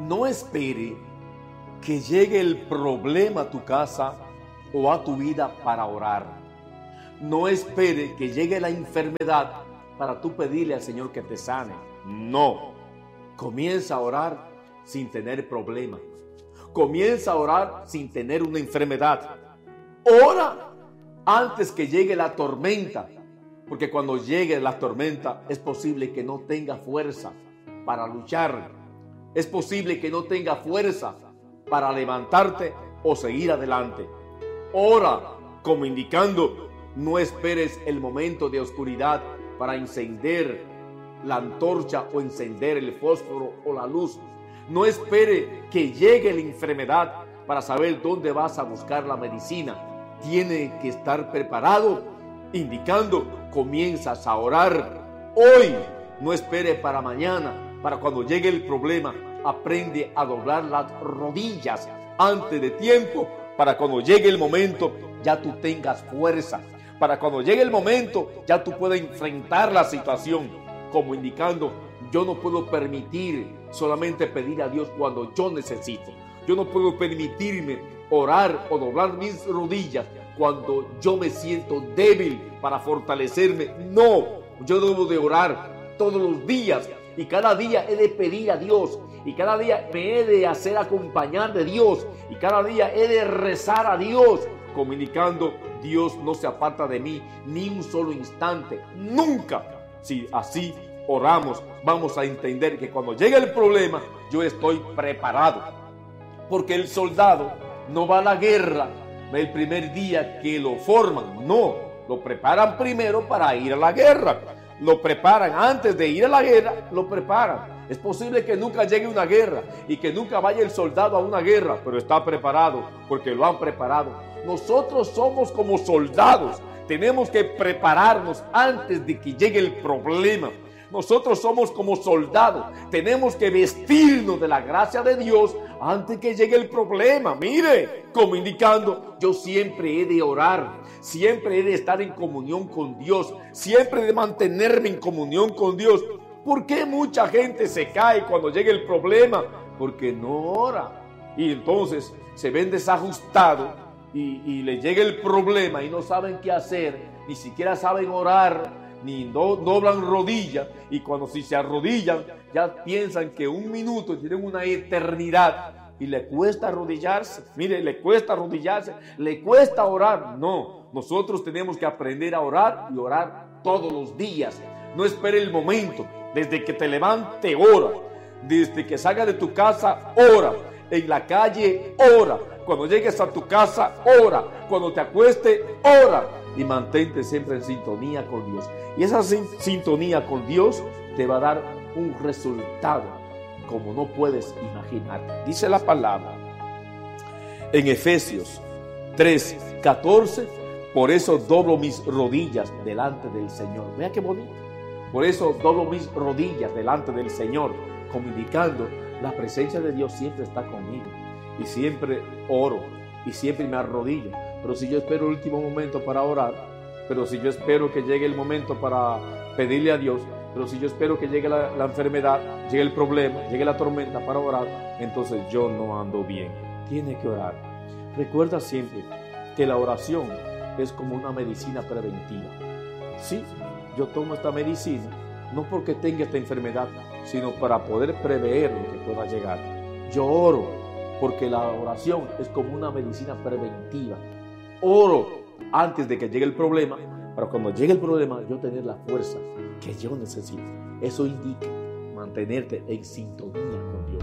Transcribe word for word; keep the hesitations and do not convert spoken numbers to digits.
No espere que llegue el problema a tu casa o a tu vida para orar. No espere que llegue la enfermedad para tú pedirle al Señor que te sane. No. Comienza a orar sin tener problema. Comienza a orar sin tener una enfermedad. Ora antes que llegue la tormenta, porque cuando llegue la tormenta es posible que no tenga fuerza para luchar. Es posible que no tenga fuerza para levantarte o seguir adelante. Ora como indicando, no esperes el momento de oscuridad para encender la antorcha o encender el fósforo o la luz. No espere que llegue la enfermedad para saber dónde vas a buscar la medicina. Tiene que estar preparado, indicando, comienzas a orar hoy. No espere para mañana, para cuando llegue el problema. Aprende a doblar las rodillas antes de tiempo, para cuando llegue el momento ya tú tengas fuerza. Para cuando llegue el momento ya tú puedas enfrentar la situación, como indicando, yo no puedo permitir solamente pedir a Dios cuando yo necesito. Yo no puedo permitirme orar o doblar mis rodillas cuando yo me siento débil para fortalecerme. No, yo debo de orar todos los días y cada día he de pedir a Dios y cada día me he de hacer acompañar de Dios y cada día he de rezar a Dios, como indicando, Dios no se aparta de mí ni un solo instante, nunca. Si así oramos, vamos a entender que cuando llegue el problema, yo estoy preparado. Porque el soldado no va a la guerra el primer día que lo forman, no, lo preparan primero para ir a la guerra. Lo preparan antes de ir a la guerra, lo preparan. Es posible que nunca llegue una guerra y que nunca vaya el soldado a una guerra, pero está preparado porque lo han preparado. Nosotros somos como soldados, tenemos que prepararnos antes de que llegue el problema. Nosotros somos como soldados, tenemos que vestirnos de la gracia de Dios antes que llegue el problema. Mire, como indicando, yo siempre he de orar, siempre he de estar en comunión con Dios, siempre he de mantenerme en comunión con Dios. ¿Por qué mucha gente se cae cuando llega el problema? Porque no ora. Y entonces se ven desajustados y, y le llega el problema y no saben qué hacer, ni siquiera saben orar, ni do, doblan rodillas, y cuando si se arrodillan ya piensan que un minuto tienen una eternidad y le cuesta arrodillarse. Mire, le cuesta arrodillarse, le cuesta orar. No, nosotros tenemos que aprender a orar y orar todos los días. No espere el momento, desde que te levante ora, desde que salga de tu casa ora, en la calle ora, cuando llegues a tu casa ora, cuando te acueste ora, y mantente siempre en sintonía con Dios. Y esa sin- sintonía con Dios te va a dar un resultado como no puedes imaginar. Dice la palabra en Efesios tres catorce, por eso doblo mis rodillas delante del Señor. Vea qué bonito. Por eso doblo mis rodillas delante del Señor, como indicando, la presencia de Dios siempre está conmigo. Y siempre oro, y siempre me arrodillo. Pero si yo espero el último momento para orar, pero si yo espero que llegue el momento para pedirle a Dios, pero si yo espero que llegue la, la enfermedad, llegue el problema, llegue la tormenta para orar, entonces yo no ando bien. Tiene que orar. Recuerda siempre que la oración es como una medicina preventiva. Sí, yo tomo esta medicina no porque tenga esta enfermedad, sino para poder prever lo que pueda llegar. Yo oro porque la oración es como una medicina preventiva. Oro antes de que llegue el problema, para cuando llegue el problema yo tener la fuerza que yo necesito. Eso indica mantenerte en sintonía con Dios.